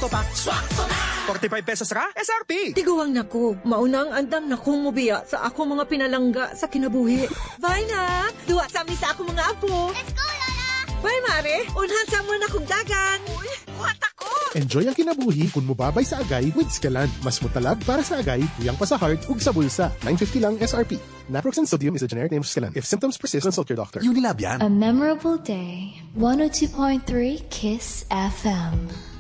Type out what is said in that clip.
Swakto pa. Swakto na! 45 pesos ra, SRP. Tiguang nako, maunang andam na kong mubiya sa ako mga pinalangga sa kinabuhi. Bye na! Duwa sa amin sa ako mga apo. Let's go, Lola! Bye, Mare! Unhan sa mo na kong dagan. Uy, buhat ako! Enjoy ang kinabuhi kung mubabay sa agay with Scalan. Mas mutalab para sa agay, tuyang pa sa heart, ug sa bulsa. 950 lang SRP. Naproxen sodium is a generic name of Scalan. If symptoms persist, consult your doctor. Unilab yan. A memorable day. 102.3 Kiss FM.